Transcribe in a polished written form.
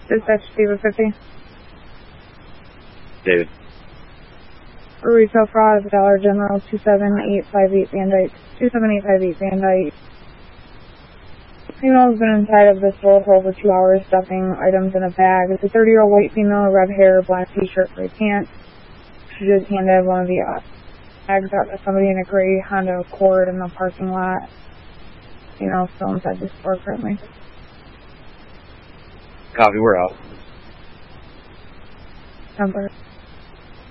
Dispatch Diva 50. David. Retail fraud of Dollar General 27858 Van Dyke. 27858 Van Dyke. Female has been inside of this store for over 2 hours stuffing items in a bag. It's a 30-year-old white female, red hair, black t-shirt, gray pants. She just handed one of the bags out to somebody in a gray Honda Accord in the parking lot. Female still inside the store currently. Copy, we're out. Number.